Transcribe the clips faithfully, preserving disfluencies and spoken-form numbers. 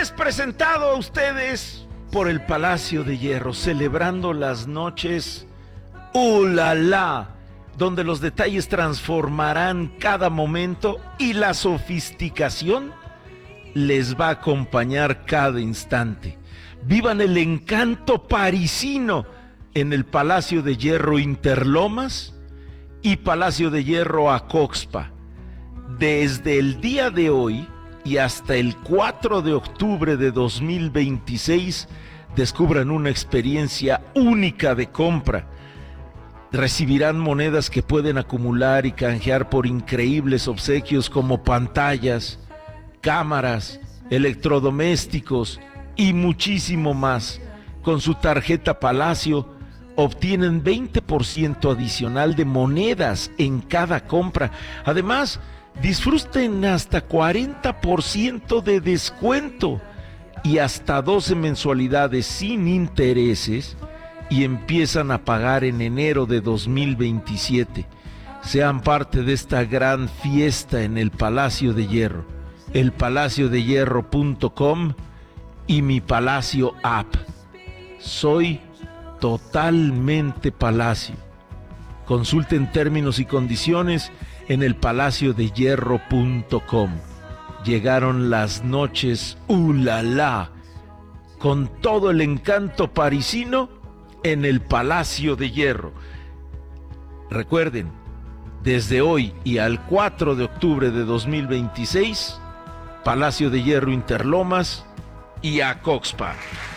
es presentado a ustedes por el Palacio de Hierro, celebrando las noches ¡Uh, la, la! Donde los detalles transformarán cada momento y la sofisticación les va a acompañar cada instante. Vivan el encanto parisino en el Palacio de Hierro Interlomas y Palacio de Hierro Acoxpa. Desde el día de hoy y hasta el cuatro de octubre de dos mil veintiséis, descubran una experiencia única de compra. Recibirán monedas que pueden acumular y canjear por increíbles obsequios como pantallas, cámaras, electrodomésticos y muchísimo más. Con su tarjeta Palacio obtienen veinte por ciento adicional de monedas en cada compra. Además, disfruten hasta cuarenta por ciento de descuento y hasta doce mensualidades sin intereses, y empiezan a pagar en enero de dos mil veintisiete. Sean parte de esta gran fiesta en el Palacio de Hierro, el palacio de hierro punto com y mi Palacio App. Soy totalmente Palacio. Consulten términos y condiciones en el palacio de hierro punto com. Llegaron las noches ¡Uh, la, la! Con todo el encanto parisino en el Palacio de Hierro. Recuerden, desde hoy y al cuatro de octubre de dos mil veintiséis, Palacio de Hierro Interlomas y Acoxpa,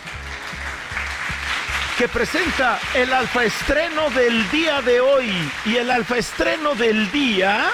que presenta el alfaestreno del día de hoy. Y el alfaestreno del día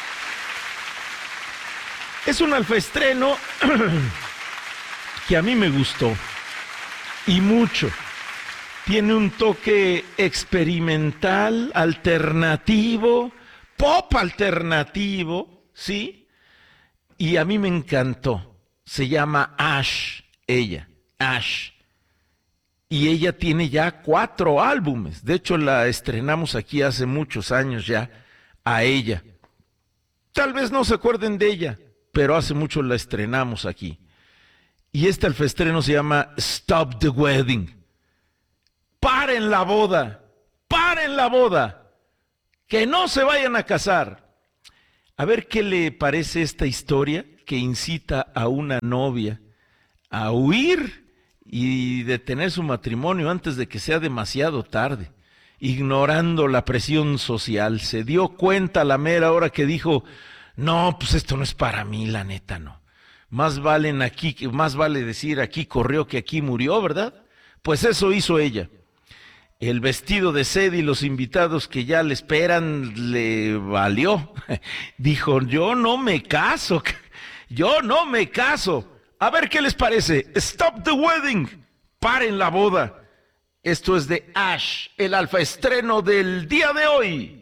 es un alfaestreno que a mí me gustó y mucho. Tiene un toque experimental, alternativo, pop alternativo, ¿sí? Y a mí me encantó. Se llama Ash, ella, Ash. Y ella tiene ya cuatro álbumes. De hecho, la estrenamos aquí hace muchos años ya, a ella. Tal vez no se acuerden de ella, pero hace mucho la estrenamos aquí. Y este alfaestreno se llama Stop the Wedding. ¡Paren la boda! ¡Paren la boda! ¡Que no se vayan a casar! A ver qué le parece esta historia que incita a una novia a huir y detener su matrimonio antes de que sea demasiado tarde, ignorando la presión social. Se dio cuenta a la mera hora que dijo, no, pues esto no es para mí, la neta no. Más valen aquí, más vale decir aquí corrió que aquí murió, ¿verdad? Pues eso hizo ella. El vestido de seda y los invitados que ya le esperan le valió. Dijo, yo no me caso, yo no me caso. A ver qué les parece. Stop the wedding. Paren la boda. Esto es de Ash, el alfaestreno del día de hoy.